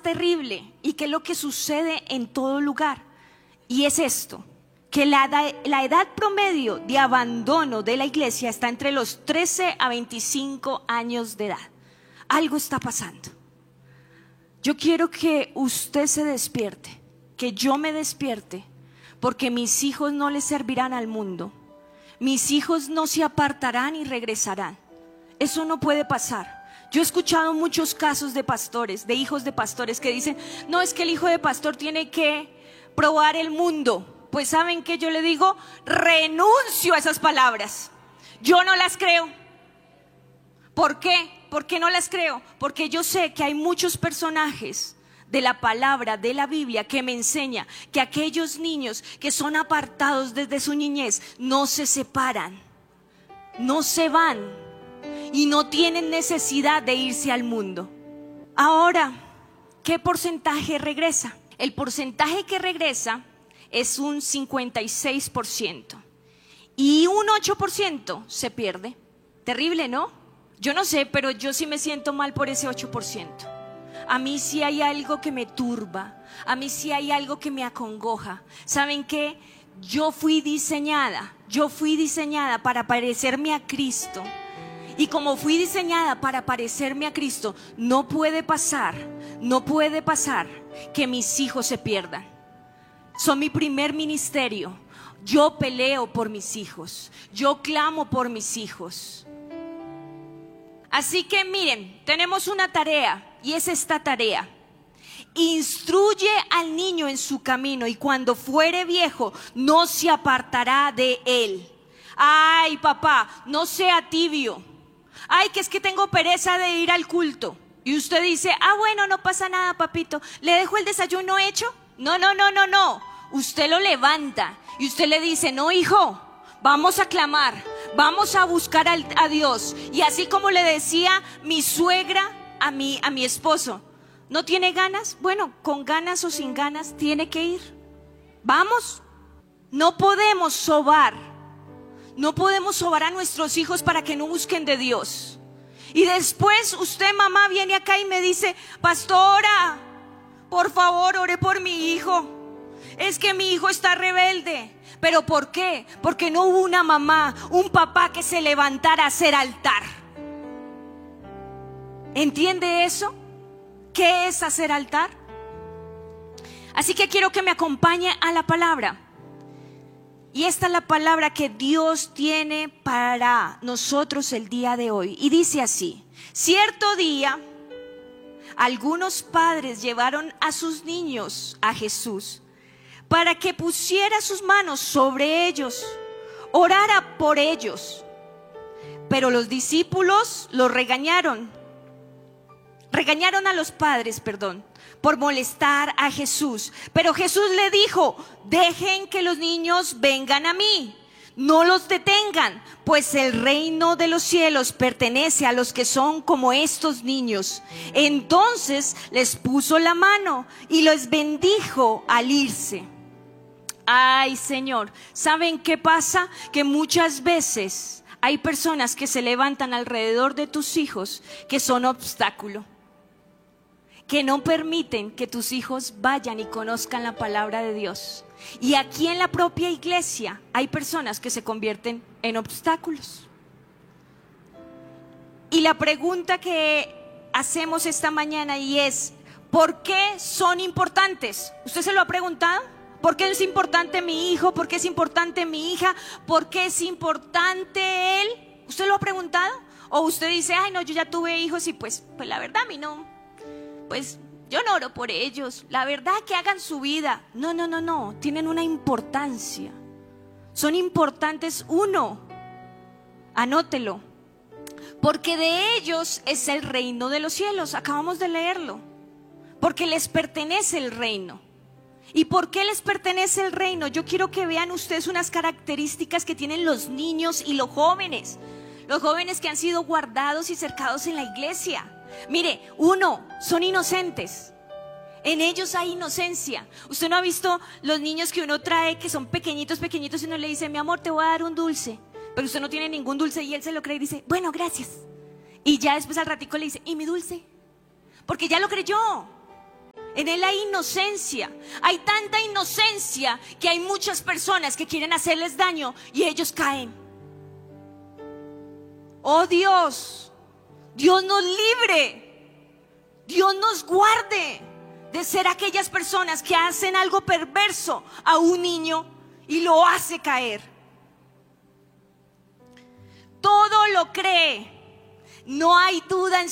terrible y qué es lo que sucede en todo lugar. Y es esto, que la edad promedio de abandono de la iglesia está entre los 13 a 25 años de edad. Algo está pasando. Yo quiero que usted se despierte, que yo me despierte, porque mis hijos no les servirán al mundo. Mis hijos no se apartarán y regresarán. Eso no puede pasar. Yo he escuchado muchos casos de pastores, de hijos de pastores que dicen, no, es que el hijo de pastor tiene que probar el mundo. Pues ¿saben qué? Yo le digo, renuncio a esas palabras. Yo no las creo. ¿Por qué? ¿Por qué no las creo? Porque yo sé que hay muchos personajes de la palabra, de la Biblia, que me enseña que aquellos niños que son apartados desde su niñez no se separan, no se van y no tienen necesidad de irse al mundo. Ahora, ¿qué porcentaje regresa? El porcentaje que regresa es un 56% y un 8% se pierde. Terrible, ¿no? Yo no sé, pero yo sí me siento mal por ese 8%. A mí sí hay algo que me turba, a mí sí hay algo que me acongoja. ¿Saben qué? Yo fui diseñada para parecerme a Cristo. Y como fui diseñada para parecerme a Cristo, no puede pasar que mis hijos se pierdan. Son mi primer ministerio. Yo peleo por mis hijos, yo clamo por mis hijos. Así que miren, tenemos una tarea y es esta tarea. Instruye al niño en su camino y cuando fuere viejo no se apartará de él. Ay, papá, no sea tibio. Ay, que es que tengo pereza de ir al culto. Y usted dice, bueno, no pasa nada, papito. ¿Le dejo el desayuno hecho? No. Usted lo levanta y usted le dice, no, hijo, vamos a clamar, vamos a buscar a Dios. Y así como le decía mi suegra a mi esposo, ¿no tiene ganas? Bueno, con ganas o sin ganas tiene que ir. Vamos. No podemos sobar a nuestros hijos para que no busquen de Dios. Y después usted, mamá, viene acá y me dice, pastora, por favor, ore por mi hijo. Es que mi hijo está rebelde. ¿Pero por qué? Porque no hubo una mamá, un papá que se levantara a hacer altar. ¿Entiende eso? ¿Qué es hacer altar? Así que quiero que me acompañe a la palabra. Y esta es la palabra que Dios tiene para nosotros el día de hoy. Y dice así: cierto día, algunos padres llevaron a sus niños a Jesús para que pusiera sus manos sobre ellos, orara por ellos. Pero los discípulos los regañaron a los padres, por molestar a Jesús. Pero Jesús le dijo: dejen que los niños vengan a mí, no los detengan, pues el reino de los cielos pertenece a los que son como estos niños. Entonces les puso la mano y los bendijo al irse. Ay, Señor, ¿saben qué pasa? Que muchas veces hay personas que se levantan alrededor de tus hijos que son obstáculo, que no permiten que tus hijos vayan y conozcan la palabra de Dios. Y aquí en la propia iglesia hay personas que se convierten en obstáculos. Y la pregunta que hacemos esta mañana y es: ¿por qué son importantes? ¿Usted se lo ha preguntado? ¿Por qué es importante mi hijo? ¿Por qué es importante mi hija? ¿Por qué es importante él? ¿Usted lo ha preguntado? ¿O usted dice, ay no, yo ya tuve hijos y pues la verdad a mí no, pues yo no oro por ellos, la verdad que hagan su vida? No, tienen una importancia. Son importantes. Uno, anótelo, porque de ellos es el reino de los cielos. Acabamos de leerlo. Porque les pertenece el reino. ¿Y por qué les pertenece el reino? Yo quiero que vean ustedes unas características que tienen los niños y los jóvenes que han sido guardados y cercados en la iglesia. Mire, uno, son inocentes. En ellos hay inocencia. Usted no ha visto los niños que uno trae que son pequeñitos y uno le dice, mi amor, te voy a dar un dulce, pero usted no tiene ningún dulce y él se lo cree y dice, bueno, gracias. Y ya después al ratico le dice, ¿y mi dulce? Porque ya lo creyó. En Él hay inocencia. Hay tanta inocencia que hay muchas personas que quieren hacerles daño y ellos caen. Oh Dios, Dios nos libre, Dios nos guarde de ser aquellas personas que hacen algo perverso a un niño y lo hace caer. Todo lo cree, no hay duda en